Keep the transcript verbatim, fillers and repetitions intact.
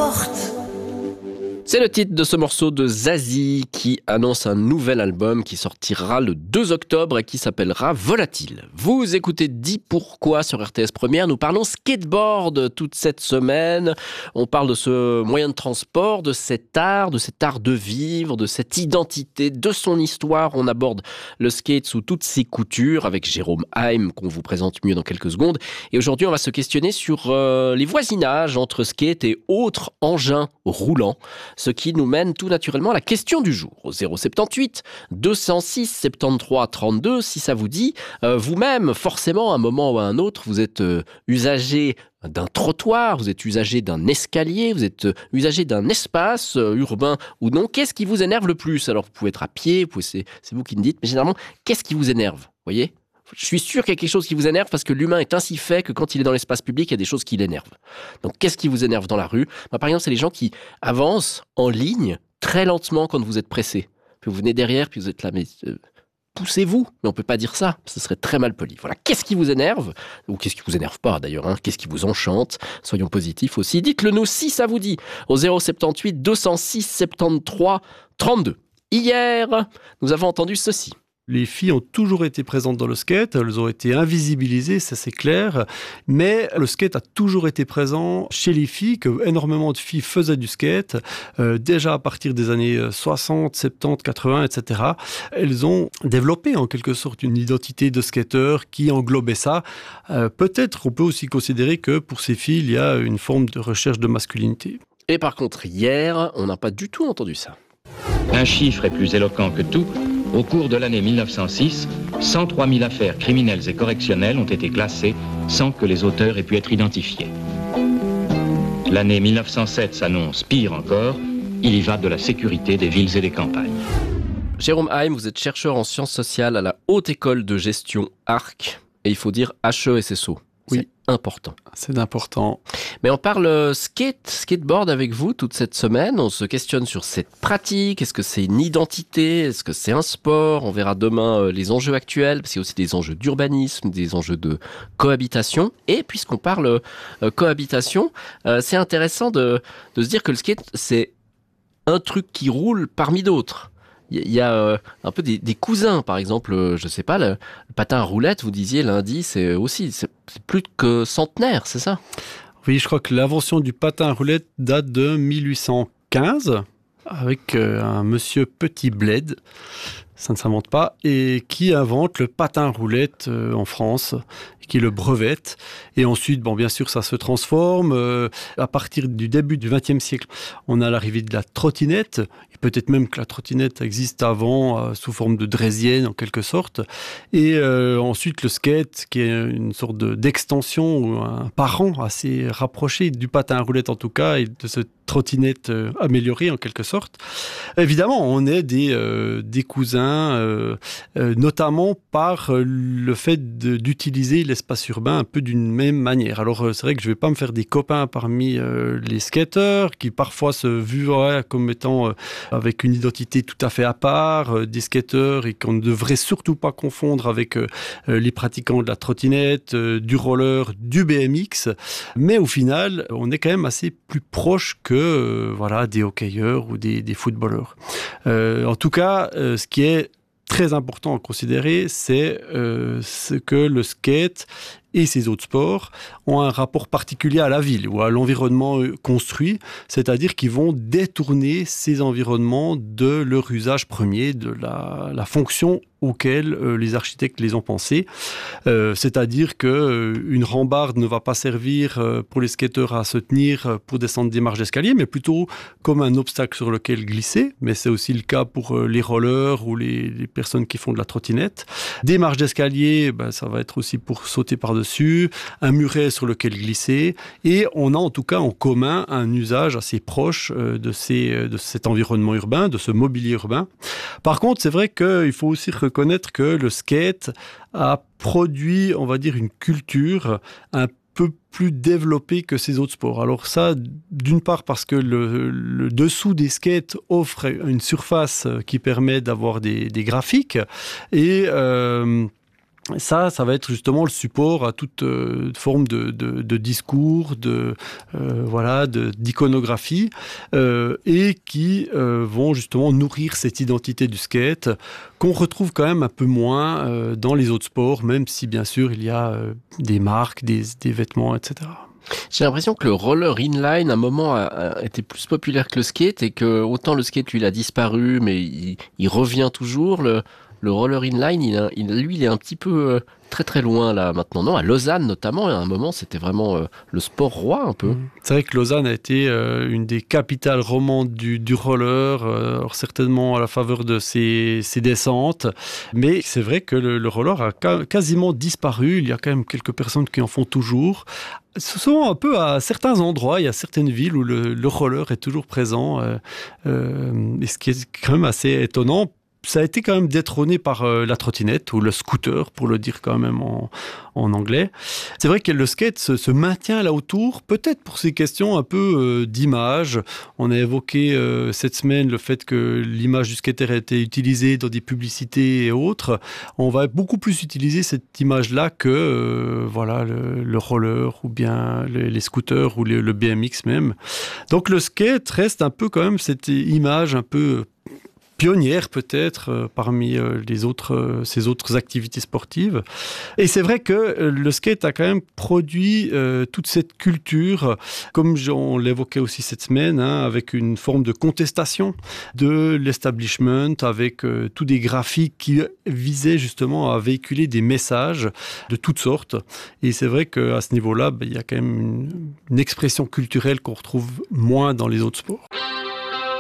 forte. C'est le titre de ce morceau de Zazie qui annonce un nouvel album qui sortira le deux octobre et qui s'appellera Volatile. Vous écoutez Dis Pourquoi sur R T S Première. Nous parlons skateboard toute cette semaine. On parle de ce moyen de transport, de cet art, de cet art de vivre, de cette identité, de son histoire. On aborde le skate sous toutes ses coutures avec Jérôme Haim qu'on vous présente mieux dans quelques secondes. Et aujourd'hui, on va se questionner sur euh, les voisinages entre skate et autres engins roulants. Ce qui nous mène tout naturellement à la question du jour, au zéro soixante-dix-huit deux cent six soixante-treize trente-deux, si ça vous dit. Euh, vous-même, forcément, à un moment ou à un autre, vous êtes euh, usager d'un trottoir, vous êtes usager d'un escalier, vous êtes euh, usager d'un espace euh, urbain ou non. Qu'est-ce qui vous énerve le plus ? Alors, vous pouvez être à pied, vous pouvez, c'est, c'est vous qui me dites, mais généralement, qu'est-ce qui vous énerve ? Vous voyez ? Je suis sûr qu'il y a quelque chose qui vous énerve parce que l'humain est ainsi fait que quand il est dans l'espace public, il y a des choses qui l'énervent. Donc, qu'est-ce qui vous énerve dans la rue ? Bah, par exemple, c'est les gens qui avancent en ligne très lentement quand vous êtes pressé. Puis vous venez derrière, puis vous êtes là, mais euh, poussez-vous. Mais on peut pas dire ça, ce serait très mal poli. Voilà, qu'est-ce qui vous énerve ? Ou qu'est-ce qui vous énerve pas d'ailleurs, hein ? Qu'est-ce qui vous enchante ? Soyons positifs aussi. Dites-le nous si ça vous dit. Au zéro soixante-dix-huit deux cent six soixante-treize trente-deux. Hier, nous avons entendu ceci. Les filles ont toujours été présentes dans le skate, elles ont été invisibilisées, ça c'est clair, mais le skate a toujours été présent chez les filles, que énormément de filles faisaient du skate, euh, déjà à partir des années soixante, soixante-dix, quatre-vingts, et cetera. Elles ont développé en quelque sorte une identité de skater qui englobait ça. Euh, peut-être on peut aussi considérer que pour ces filles, il y a une forme de recherche de masculinité. Et par contre, hier, on n'a pas du tout entendu ça. Un chiffre est plus éloquent que tout. Au cours de l'année mille neuf cent six, cent trois mille affaires criminelles et correctionnelles ont été classées sans que les auteurs aient pu être identifiés. L'année mille neuf cent sept s'annonce pire encore. Il y va de la sécurité des villes et des campagnes. Jérôme Haim, vous êtes chercheur en sciences sociales à la Haute École de Gestion A R C. Et il faut dire H E S S O. Oui. C'est important. C'est important. Mais on parle skate, skateboard avec vous toute cette semaine. On se questionne sur cette pratique. Est-ce que c'est une identité ? Est-ce que c'est un sport ? On verra demain euh, les enjeux actuels, parce qu'il y a aussi des enjeux d'urbanisme, des enjeux de cohabitation. Et puisqu'on parle euh, cohabitation, euh, c'est intéressant de, de se dire que le skate, c'est un truc qui roule parmi d'autres. Il y a euh, un peu des, des cousins, par exemple, euh, je sais pas, le, le patin à roulettes, vous disiez lundi, c'est aussi, c'est, c'est plus que centenaire, c'est ça ? Oui, je crois que l'invention du patin à roulettes date de mille huit cent quinze, avec euh, un monsieur Petit Bled, ça ne s'invente pas, et qui invente le patin à roulettes euh, en France, qui le brevette. Et ensuite, bon, bien sûr, ça se transforme. Euh, à partir du début du vingtième siècle, on a l'arrivée de la trottinette. Et peut-être même que la trottinette existe avant, euh, sous forme de draisienne, en quelque sorte. Et euh, ensuite, le skate, qui est une sorte de, d'extension, ou un parent assez rapproché du patin à roulettes, en tout cas, et de cette trottinette euh, améliorée, en quelque sorte. Évidemment, on est des, euh, des cousins, euh, euh, notamment par euh, le fait de, d'utiliser les espace urbain un peu d'une même manière. Alors euh, c'est vrai que je vais pas me faire des copains parmi euh, les skateurs qui parfois se voient comme étant euh, avec une identité tout à fait à part, euh, des skateurs et qu'on ne devrait surtout pas confondre avec euh, les pratiquants de la trottinette, euh, du roller, du B M X. Mais au final, on est quand même assez plus proche que euh, voilà, des hockeyeurs ou des, des footballeurs. Euh, en tout cas, euh, ce qui est très important à considérer, c'est euh, ce que le skate et ces autres sports ont un rapport particulier à la ville ou à l'environnement construit, c'est-à-dire qu'ils vont détourner ces environnements de leur usage premier, de la, la fonction auquel euh, les architectes les ont pensés. Euh, c'est-à-dire qu'une euh, rambarde ne va pas servir euh, pour les skateurs à se tenir euh, pour descendre des marches d'escalier, mais plutôt comme un obstacle sur lequel glisser. Mais c'est aussi le cas pour euh, les rollers ou les, les personnes qui font de la trottinette. Des marches d'escalier, ben, ça va être aussi pour sauter par-dessus, un muret sur lequel glisser. Et on a en tout cas en commun un usage assez proche euh, de, ces, de cet environnement urbain, de ce mobilier urbain. Par contre, c'est vrai qu'il faut aussi reconnaître que le skate a produit, on va dire, une culture un peu plus développée que ces autres sports. Alors ça, d'une part parce que le, le dessous des skates offre une surface qui permet d'avoir des, des graphiques et... Euh, Ça, ça va être justement le support à toute euh, forme de, de, de discours, de, euh, voilà, de, d'iconographie, euh, et qui euh, vont justement nourrir cette identité du skate qu'on retrouve quand même un peu moins euh, dans les autres sports, même si bien sûr il y a euh, des marques, des, des vêtements, et cetera. J'ai l'impression que le roller inline, à un moment, a, a été plus populaire que le skate et que autant le skate, lui, il a disparu, mais il, il revient toujours. Le, le roller inline, il, a, il, lui, il est un petit peu euh, très très loin là maintenant. Non, à Lausanne notamment, à un moment, c'était vraiment euh, le sport roi un peu. C'est vrai que Lausanne a été euh, une des capitales romandes du, du roller, euh, alors certainement à la faveur de ses, ses descentes, mais c'est vrai que le, le roller a ca- quasiment disparu. Il y a quand même quelques personnes qui en font toujours. Ce sont un peu à certains endroits, il y a certaines villes où le, le roller est toujours présent, euh, euh, et ce qui est quand même assez étonnant. Ça a été quand même détrôné par euh, la trottinette ou le scooter, pour le dire quand même en, en anglais. C'est vrai que le skate se, se maintient là autour, peut-être pour ces questions un peu euh, d'image. On a évoqué euh, cette semaine le fait que l'image du skater a été utilisée dans des publicités et autres. On va beaucoup plus utiliser cette image-là que euh, voilà, le, le roller ou bien les, les scooters ou le, le B M X même. Donc le skate reste un peu quand même cette image un peu pionnière peut-être euh, parmi euh, les autres, euh, ces autres activités sportives. Et c'est vrai que euh, le skate a quand même produit euh, toute cette culture, comme on l'évoquait aussi cette semaine, hein, avec une forme de contestation de l'establishment, avec euh, tous des graphiques qui visaient justement à véhiculer des messages de toutes sortes. Et c'est vrai qu'à ce niveau-là, bah, il y a quand même une, une expression culturelle qu'on retrouve moins dans les autres sports.